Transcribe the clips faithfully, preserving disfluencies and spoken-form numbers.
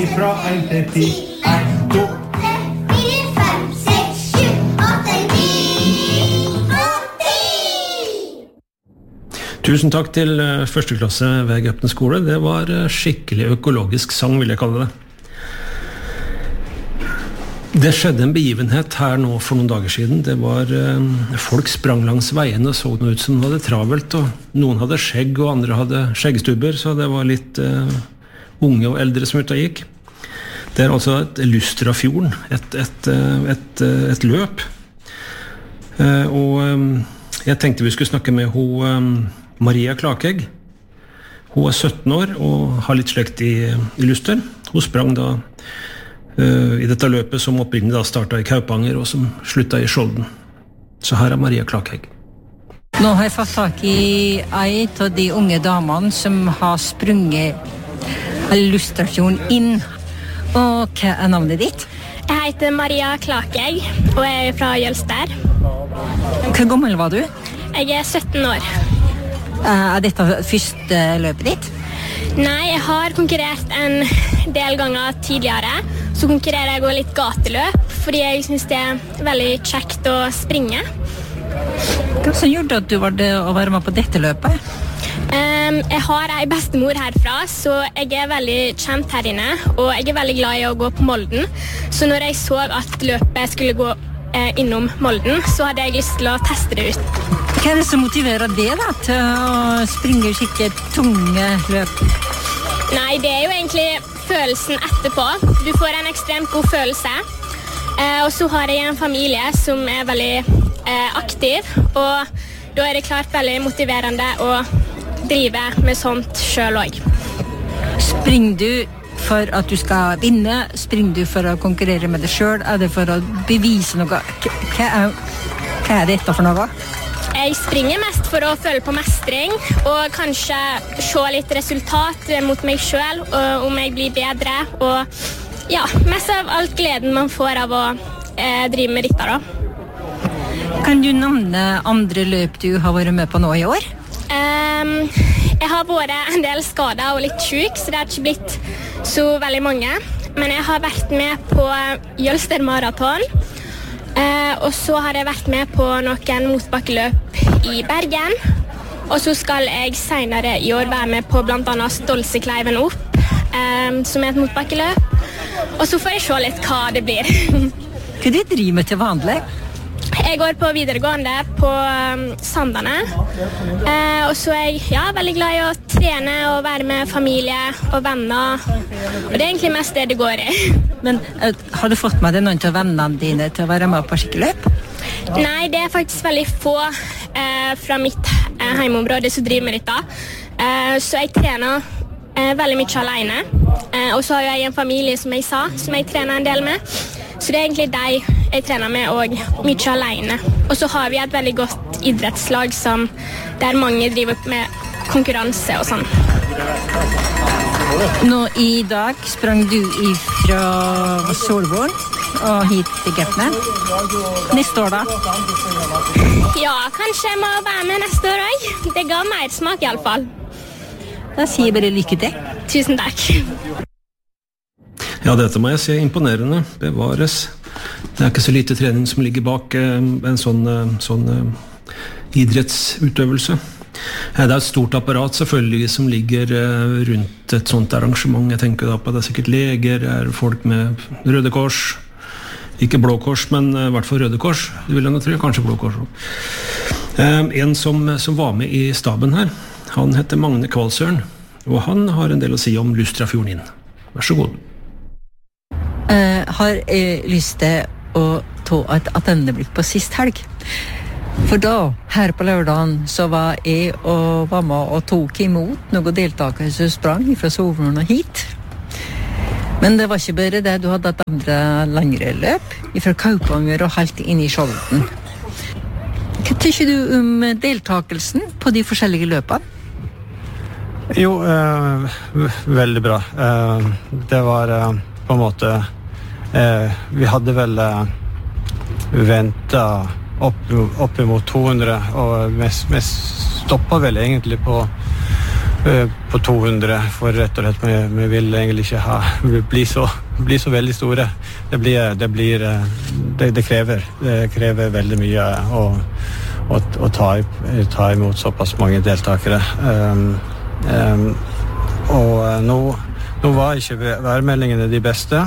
fra en til ti. En, to, fire, fem, seks, sju, åtte, ni og ti. Tusen takk til første klasse ved Gøpten skole. Det var skikkelig økologisk sang, vil jeg kalle det. Det skjedde en begivenhet her nå for noen dager siden. Det var eh, folk sprang langs veien og så noe ut som de hadde travelt, og noen hadde skjegg og andre hadde skjeggstubber, så det var litt eh, unge og eldre som ute og gikk. Det er altså et Lustrafjorden, et, et, et, et, et løp. Eh, og eh, jeg tenkte vi skulle snakke med ho, eh, Maria Klakegg. Hun er sytten år og har litt slekt i, i Luster. Hun sprang da Uh, i dette løpet som opprinnelig da startet i Kaupanger og som sluttet i Skjolden. Så her er Maria Klakegg. Nå har jeg fått tak i en av de unge damene som har sprunget Lustrafjorden inn. Og hva er navnet ditt? Jeg heter Maria Klakegg, og jeg er fra Jølster. Hvor gammel var du? Jeg er sytten år. Er dette første løpet ditt? Nei, jeg har konkurrert en del ganger tidligere. Så konkurrerer jeg også litt gateløp, fordi jeg synes det er veldig kjekt å springe. Hva som gjorde at du var det å være med på dette løpet? Um, jeg har en bestemor herfra, så jeg er veldig kjent her inne, og jeg er veldig glad i å gå på Molden. Så når jeg så at løpet skulle gå eh, innom Molden, så hadde jeg lyst til å teste det ut. Hva er det som motiverer det da, til å springe skikkelig tunge løp? Nei, det er jo egentlig følelsen etterpå. Du får en ekstremt god følelse. Eh, og så har jeg en familie som er veldig eh, aktiv, og da er det klart veldig motiverende å drive med sånt selv også. Springer du for at du skal vinne? Springer du for å konkurrere med deg selv? Er det for å bevise noe? Hva er, hva er dette for noe? Jeg springer mest for å føle på mestring, og kanskje se litt resultat mot meg selv, og om jeg blir bedre, og ja, mest av alt gleden man får av å eh, drive med dette da. Kan du navne andre løp du har vært med på nå i år? Um, jeg har vært en del skadet og litt syk, så det har ikke blitt så veldig mange, men jeg har vært med på Jølster Marathon. Eh, og så har jeg vært med på noen motbakkeløp i Bergen, og så skal jeg senere i år være med på blant annet Stolsekleiven opp, eh, som er et motbakkeløp, og så får jeg se litt hva det blir. Hva du driver med til vanlig? Jeg går på videregående på um, Sandane, eh, og så er jeg ja, veldig glad i å trene og være med familie og venner, og det er egentlig mest det det går i. Men uh, har du fått med deg noen av vennene dine til å være med på skikkeløp? Nei, det er faktisk veldig få eh, fra mitt eh, heimeområde som driver med dette, eh, så jeg trener eh, veldig mye alene, eh, og så har jeg en familie som jeg sa, som jeg trener en del med. Så det er egentlig de jeg trener med, og mye alene. Og så har vi et veldig godt idrettslag som, der mange driver med konkurranse og sånn. Nå i dag sprang du fra Solvorn og hit til Gøpne. Neste år da? Ja, kanskje jeg må være med neste år også. Det ga mer smak i alle fall. Da sier jeg bare lykke til. Tusen takk. Ja, dette må jeg si imponerende. Bevares. Det er ikke så lite trening som ligger bak en sånn, sånn idrettsutøvelse. Det er et stort apparat selvfølgelig som ligger rundt et sånt arrangement. Jeg tenker da på det er sikkert leger, er folk med Røde Kors, ikke Blå Kors, men i hvert fall Røde Kors, det vil jeg nå tro, kanskje Blå Kors. En som, som var med i staben her, han heter Magne Kvalsøren, og han har en del å si om Lustrafjorden inn. Vær så god. Uh, har jeg lyst til å ta et attendeblikk på sist helg. For da, her på lørdagen, så var jeg og var med og tok imot noen deltakere som sprang fra Solvorn og hit. Men det var ikke bare det, du hadde et andre langere løp fra Kaupanger og helt inn i Skjolden. Hva tykker du om deltakelsen på de forskjellige løpene? Jo, eh, veldig bra. Eh, det var eh, på en måte eh, vi hadde vel eh, ventet opp, opp imot to hundre, og vi, vi stoppet vel egentlig på på to hundre, for rett og slett vi, vi vil egentlig ikke ha, bli så, bli så veldig store. Det blir, det blir, det, det krever, det krever veldig mye å, å, å ta, ta imot såpass mange deltakere. Um, um, og nå, nå var ikke værmeldingene de beste.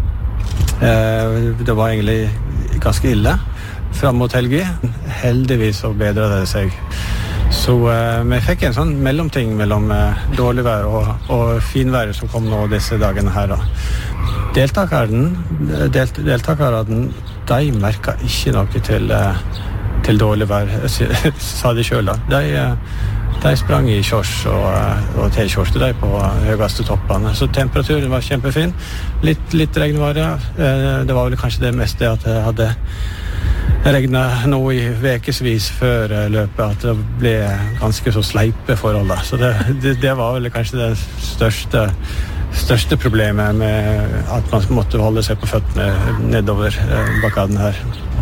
Uh, det var egentlig ganske ille fram mot helgi. Heldigvis så bedret det seg. Så uh, vi fikk en sånn mellomting mellom uh, dårlig vær og, og finvær som kom nå disse dagene her. Da. Deltakeren, delt, deltakeren, de merket ikke noe til, uh, til dårlig vær, sa de selv. Da. De, uh, de sprang i shorts og, uh, og t-skjorte de på høyeste toppene. Så temperaturen var kjempefin. Litt, litt regnvare. Uh, det var vel kanskje det meste at jeg hadde Det regnet nå i vekesvis før løpet at det ble ganske så sleipe forhold. Da. Så det, det, det var vel kanskje det største, største problemet med at man måtte holde seg på føttene nedover bakkaden her.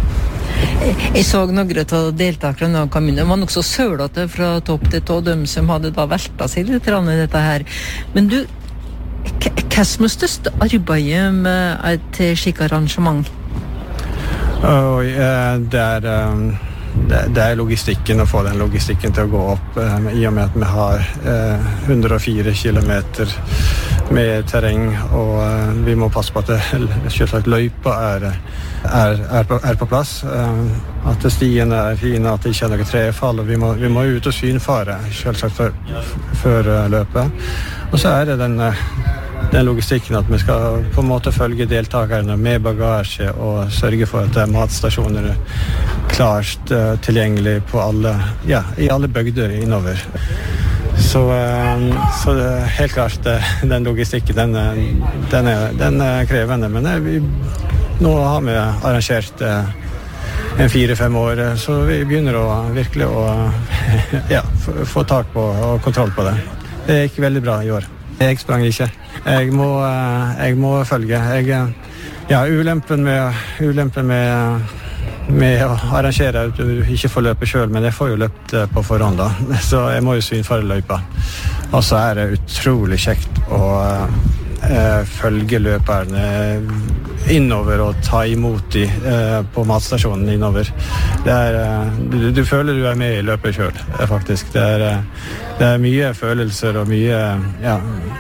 Jeg så noen av deltakerne og kom inn. De var nok så sølete fra topp til tå, de som hadde da veltet seg litt i dette her. Men du, hva som er største arbeidet med et slik arrangement? Oh, uh, det, er, um, det, det er logistikken, å få den logistikken til å gå opp um, i og med at vi har uh, hundre og fire kilometer med terreng, og uh, vi må passe på at det selvsagt løypa er, er, er, på, er på plass, uh, at stiene er fine, at det ikke er noe trefall, og vi må, vi må ut og synfare selvsagt før, før uh, løpet. Og så er det den uh, den logistikken at vi skal på en måte følge deltakerne med bagasje og sørge for at det er matstasjoner klart uh, tilgjengelig på alle, ja, i alle bygder innover. Så, uh, så det er helt klart uh, den logistikken, den, den, er, den er krevende, men uh, vi, nå har vi arrangert uh, en fire-fem år, så vi begynner å virkelig å ja, få, få tak på og kontroll på det. Det gikk veldig bra i år. Jeg sprang ikke. Jeg må, jeg må følge. Jeg, ja, ulempen med, ulempen med, med å arrangere at du ikke får løpe selv, men jeg får jo løpt på forhånd da. Så jeg må jo synfare løypa. Og så er det utrolig kjekt å eh, følge løperne innover og ta imot de eh, på matstasjonen innover. Det er, eh, du, du føler du er med i løpet selv, faktisk. Det er, eh, det er mye følelser og mye, ja,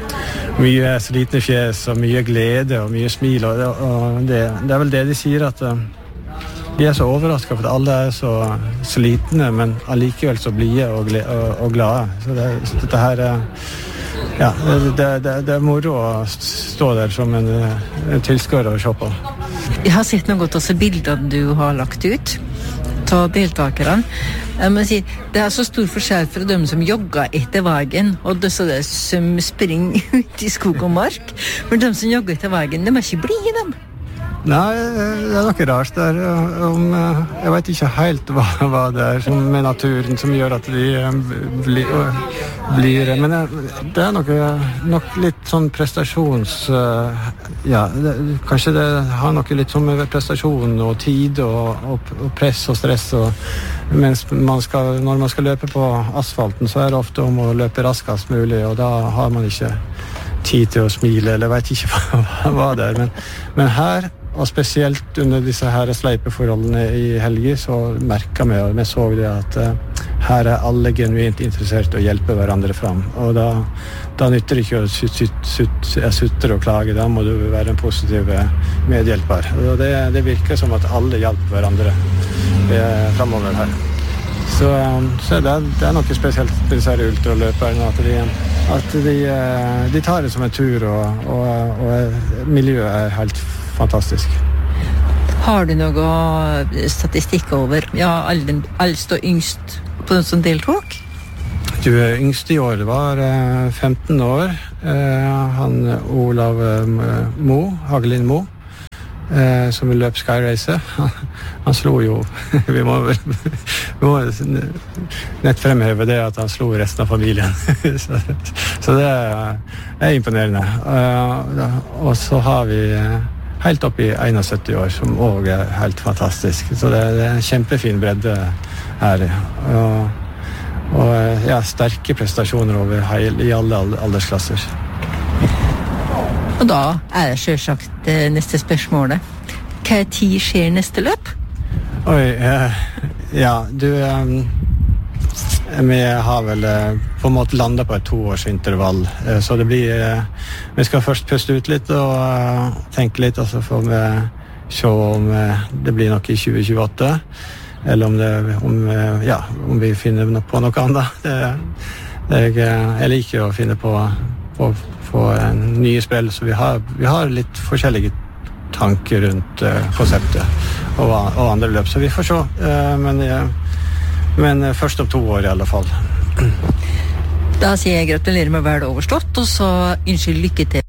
mye slitne fjes og mye glede og mye smil. Og det, og det, det er vel det de sier, at eh, de er så overrasket for at alle er så slitne, men allikevel så blide og, og, og glade. Så det, så dette her eh, Ja, det, det, det er moro å stå der som en, en tilskuer og se på. Jeg har sett noe av bildene du har lagt ut av deltakerne. Jeg må si, det er så stor forskjell fra dem som jogger etter veien, og de som springer ut i skog og mark. Men de som jogger etter veien, de er ikke blide, dem. Nei, det er noe rart der. Om, jeg vet ikke helt hva, hva det er som med naturen som gjør at de blir, blir men det er noe, nok litt sånn prestasjons... Ja, det, kanskje det har noe litt sånn med prestasjon og tid og, og, og press og stress. Og, mens man skal, når man skal løpe på asfalten, så er det ofte om å løpe raskest mulig, og da har man ikke tid til å smile, eller vet ikke hva, hva det er. Men, men her, og spesielt under disse her sleipeforholdene i helgi, så merket vi, og vi så det at uh, her er alle genuint interessert i å hjelpe hverandre fram. Og da, da nytter det ikke å sutte sut, sut, sut, og klage, da må du være en positiv medhjelper. Og det, det virker som at alle hjelper hverandre fremover her. Så, um, så det, er, det er noe spesielt med disse ultraløperne, at de, at de, de tar det som en tur, og, og, og miljøet er helt fantastisk. Har du noe statistikk over ja, alle, eldst og yngst på den som deltok? Du, yngst i år var eh, femten år. Eh, han Olav eh, Mo, Hagelin Mo, eh, som løp Skyrace. Han, han slo jo, vi må, vi må nett fremheve det at han slo resten av familien. så, så det er imponerende. Eh, og så har vi helt opp i syttién år, som også er helt fantastisk. Så det, det er en kjempefin bredde her. Og, og ja, sterke prestasjoner over heil, i alle aldersklasser. Og da er det selvsagt eh, neste spørsmålet. Hva tid skjer neste løp? Oi, eh, ja, du... Um, vi har vel eh, på en måte landet på et toårsintervall, eh, så det blir... Eh, vi skal først puste ut litt og uh, tenke litt, og så får vi se om eh, det blir noe i tjue tjueåtte, eller om, det, om, eh, ja, om vi finner no- på noe annet. Det, det, jeg, jeg liker å finne på, på, på en nye spill, så vi har, vi har litt forskjellige tanker rundt eh, konseptet og, og andre løp, så vi får se, eh, men... Eh, Men først om to år i alle fall. Da sier jeg gratulerer med vel overstått, og så ønsker lykke til.